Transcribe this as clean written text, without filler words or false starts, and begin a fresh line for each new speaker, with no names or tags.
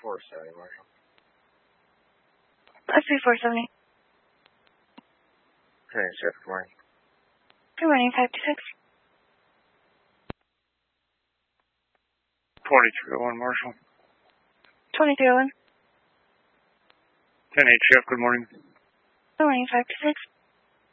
470, Marshall.
That's 3470.
Hey, Sheriff, good morning.
Good morning, 526.
2301, Marshall.
2301.
10-8, Sheriff, good morning.
Good morning, 526.